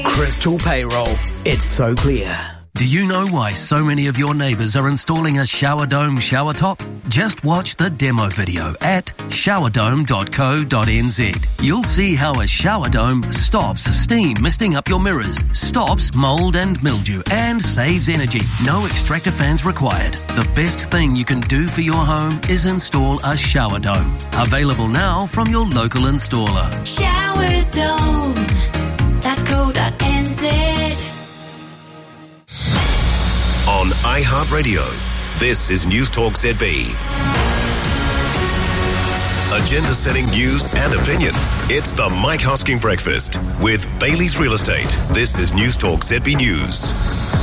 Crystal Payroll. It's so clear. Do you know why so many of your neighbours are installing a shower dome shower top? Just watch the demo video at showerdome.co.nz. You'll see how a shower dome stops steam misting up your mirrors, stops mould and mildew, and saves energy. No extractor fans required. The best thing you can do for your home is install a shower dome. Available now from your local installer. Showerdome.co.nz. On iHeartRadio, this is News Talk ZB. Agenda-setting news and opinion. It's the Mike Hosking Breakfast with Bailey's Real Estate. This is News Talk ZB News.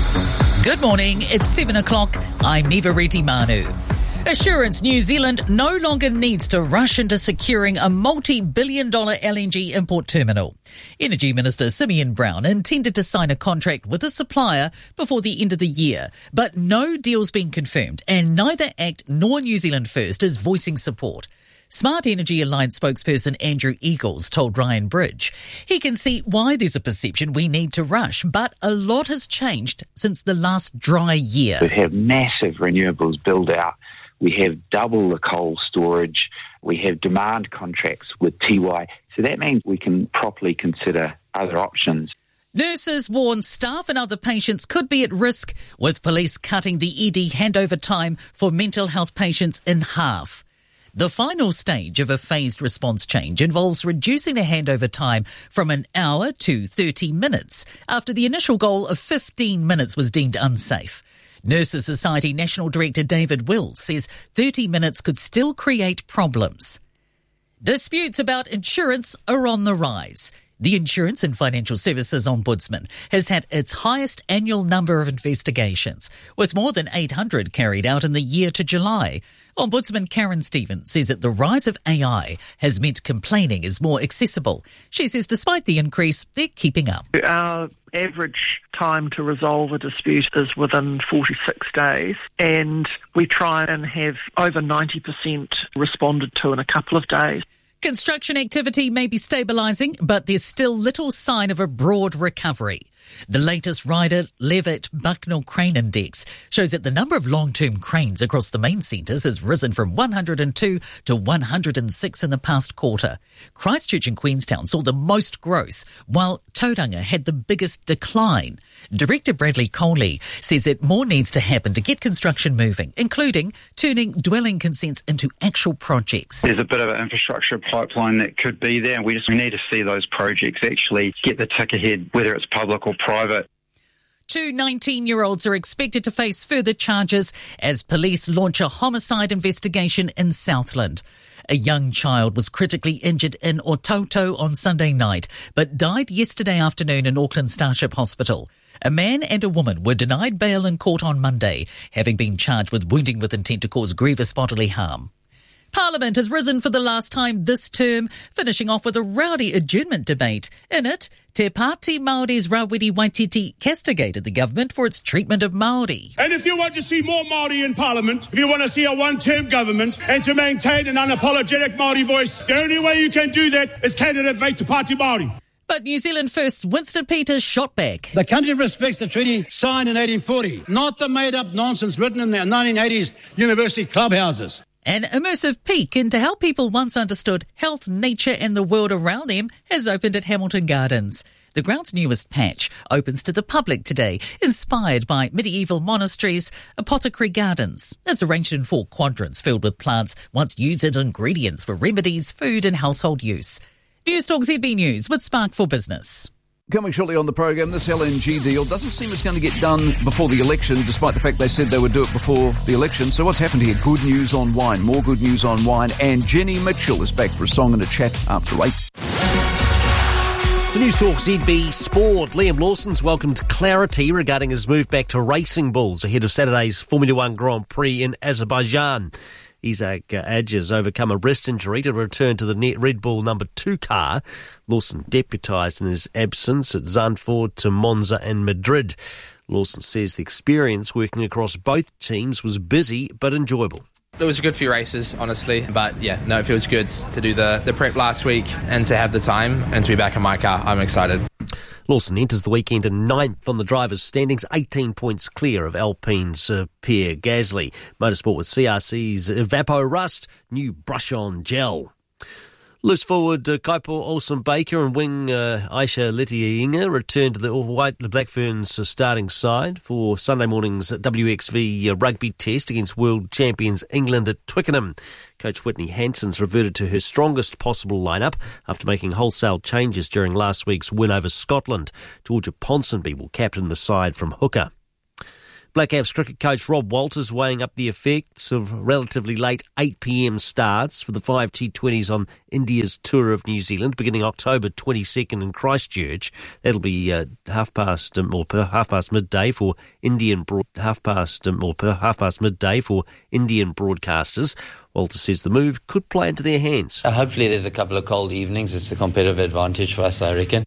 Good morning, it's 7 o'clock. I'm Neva Reti Manu. Assurance New Zealand no longer needs to rush into securing a multi-billion-dollar LNG import terminal. Energy Minister Simeon Brown intended to sign a contract with a supplier before the end of the year, but no deal's been confirmed, and neither ACT nor New Zealand First is voicing support. Smart Energy Alliance spokesperson Andrew Eagles told Ryan Bridge he can see why there's a perception we need to rush, but a lot has changed since the last dry year. We have massive renewables build out. We have double the coal storage. We have demand contracts with Tiwai. So that means we can properly consider other options. Nurses warn staff and other patients could be at risk, with police cutting the ED handover time for mental health patients in half. The final stage of a phased response change involves reducing the handover time from an hour to 30 minutes, after the initial goal of 15 minutes was deemed unsafe. Nurses Society National Director David Wills says 30 minutes could still create problems. Disputes about insurance are on the rise. The Insurance and Financial Services Ombudsman has had its highest annual number of investigations, with more than 800 carried out in the year to July. Ombudsman Karen Stevens says that the rise of AI has meant complaining is more accessible. She says despite the increase, they're keeping up. Our average time to resolve a dispute is within 46 days, and we try and have over 90% responded to in a couple of days. Construction activity may be stabilising, but there's still little sign of a broad recovery. The latest Ryder Levitt Bucknell Crane Index shows that the number of long-term cranes across the main centres has risen from 102 to 106 in the past quarter. Christchurch and Queenstown saw the most growth, while Tauranga had the biggest decline. Director Bradley Coley says that more needs to happen to get construction moving, including turning dwelling consents into actual projects. There's a bit of an infrastructure pipeline that could be there, and we need to see those projects actually get the tick ahead, whether it's public or private. 2 19-year-olds are expected to face further charges as police launch a homicide investigation in Southland. A young child was critically injured in Ototo on Sunday night, but died yesterday afternoon in Auckland Starship Hospital. A man and a woman were denied bail in court on Monday, having been charged with wounding with intent to cause grievous bodily harm. Parliament has risen for the last time this term, finishing off with a rowdy adjournment debate. In it, Te Pāti Māori's Rawiri Waititi castigated the government for its treatment of Māori. And if you want to see more Māori in Parliament, if you want to see a one-term government and to maintain an unapologetic Māori voice, the only way you can do that is candidate vote Te Pāti Māori. But New Zealand First Winston Peters shot back. The country respects the treaty signed in 1840, not the made-up nonsense written in the 1980s university clubhouses. An immersive peek into how people once understood health, nature and the world around them has opened at Hamilton Gardens. The ground's newest patch opens to the public today, inspired by medieval monasteries, Apothecary Gardens. It's arranged in 4 quadrants filled with plants once used as ingredients for remedies, food and household use. News Talk ZB News with Spark for Business. Coming shortly on the program, this LNG deal doesn't seem it's going to get done before the election, despite the fact they said they would do it before the election. So what's happened here? Good news on wine, more good news on wine, and Jenny Mitchell is back for a song and a chat after 8. The News Talk ZB Sport. Liam Lawson's welcomed clarity regarding his move back to Racing Bulls ahead of Saturday's Formula One Grand Prix in Azerbaijan. Isaac Adj has overcome a wrist injury to return to the Red Bull number 2 car. Lawson deputised in his absence at Zandvoort to Monza and Madrid. Lawson says the experience working across both teams was busy but enjoyable. It was a good few races, honestly, but yeah, no, it feels good to do the prep last week and to have the time and to be back in my car. I'm excited. Lawson enters the weekend in 9th on the drivers' standings, 18 points clear of Alpine's Pierre Gasly. Motorsport with CRC's Evapo Rust, new brush-on gel. Loose forward Kaipo Olsen-Baker and wing Aisha Letiinga return to the White Black Ferns starting side for Sunday morning's WXV rugby test against world champions England at Twickenham. Coach Whitney Hanson's reverted to her strongest possible lineup after making wholesale changes during last week's win over Scotland. Georgia Ponsonby will captain the side from hooker. Black Caps cricket coach Rob Walters weighing up the effects of relatively late 8 p.m. starts for the 5 T20s on India's tour of New Zealand beginning October 22nd in Christchurch. That'll be half past midday for Indian broadcasters. Walter says the move could play into their hands. Hopefully there's a couple of cold evenings. It's a competitive advantage for us, I reckon.